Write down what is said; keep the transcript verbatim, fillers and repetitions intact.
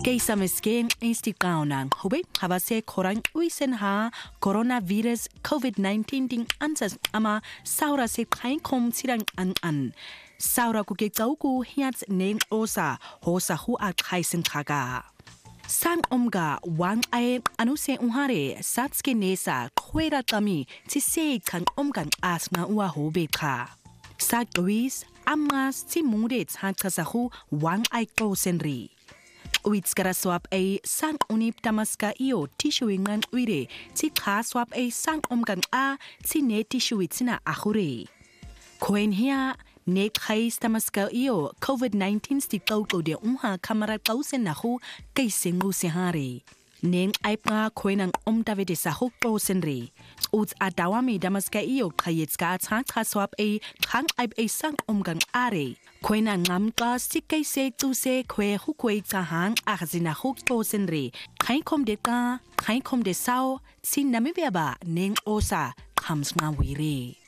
Keisa mesken Instagram hube habase korang uisen ha coronavirus covid nineteen ding ansas ama saura se kain kom sirang an an saura ku ke chauku hiat neng osa hosa hu a khaisen khaga sang omga wang ai anu se unhare satske nesa khwera tami chi se khang omgan asna wa hobe kha sak louis amas chi mungre chan khasahu wang ai ko senri Uits kara swap a sang unip tamaska io tissue ngan uire chi kha swap a sang omgan a chi ne tissue itzina ahure koen hia ne khai tamaska io covid nineteen sti tau ko de unha kamera tau sen na hu kai sengu se hare neng ai pa koenang om davide sa hu ko senri uts adawami damaska io khayets ka cha kha swap a khang ai a sang omgan are Koina ngam ka sikai se tu se kwe hu kwe cha hang a khazina hu to senri khai khom de ka khai khom de sao sin nami ba neng osa khams nga wire